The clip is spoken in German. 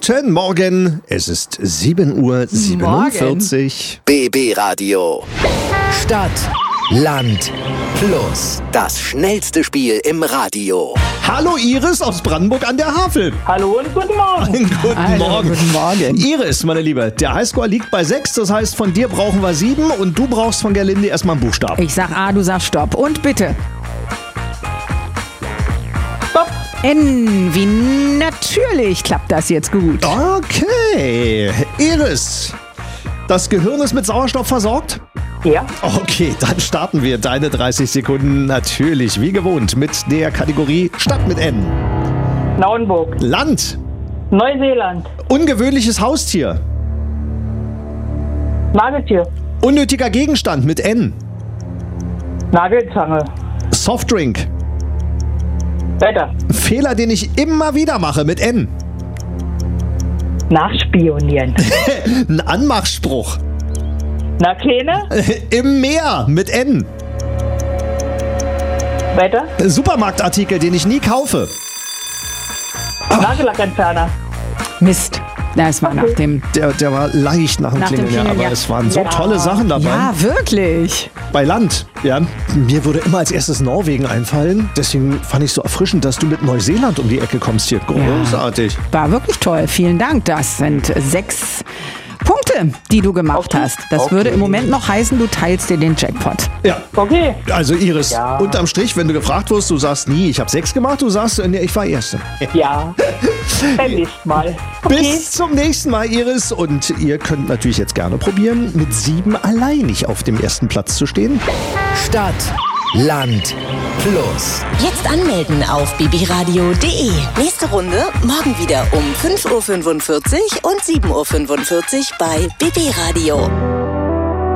Guten Morgen, es ist 7:47 Uhr. BB Radio. Stadt, Land, Plus. Das schnellste Spiel im Radio. Hallo Iris aus Brandenburg an der Havel. Hallo und guten Morgen. Guten Morgen. Guten Morgen. Iris, meine Liebe, der Highscore liegt bei 6, das heißt von dir brauchen wir 7 und du brauchst von Gerlinde erstmal einen Buchstaben. Ich sag A, du sagst Stopp. Und bitte. Stopp. N wie natürlich klappt das jetzt gut. Okay, Iris, das Gehirn ist mit Sauerstoff versorgt? Ja. Okay, dann starten wir deine 30 Sekunden natürlich wie gewohnt mit der Kategorie Stadt mit N. Naunburg. Land, Neuseeland. ungewöhnliches Haustier, Nagetier. unnötiger Gegenstand mit N, Nagelzange. Softdrink, Wetter. Fehler, den ich immer wieder mache mit N, Nachspionieren. ein Anmachspruch, Na, Kleine. im Meer mit N, Wetter. Supermarktartikel, den ich nie kaufe. Nagellackentferner. Mist. Das war nach dem... Der war leicht nach dem Nach dem Klingeln, ja, Klingeln, aber ja. es waren so Ja. tolle Sachen dabei. Ja, wirklich. Bei Land, ja. Mir würde immer als erstes Norwegen einfallen. Deswegen fand ich so erfrischend, dass du mit Neuseeland um die Ecke kommst hier. Großartig. War wirklich toll. Vielen Dank. Das sind 6 Punkte, die du gemacht Okay. hast. Das Okay. würde im Moment noch heißen, du teilst dir den Jackpot. Ja. Okay. Also Iris, Ja. unterm Strich, wenn du gefragt wirst, du sagst nie, ich habe 6 gemacht, du sagst, nee, ich war Erste. Ja. Beim nächsten Mal. Okay. Bis zum nächsten Mal, Iris. Und ihr könnt natürlich jetzt gerne probieren, mit 7 alleinig auf dem ersten Platz zu stehen. Stadt, Land, Plus. Jetzt anmelden auf bbradio.de. Nächste Runde morgen wieder um 5:45 Uhr und 7:45 Uhr bei BB Radio.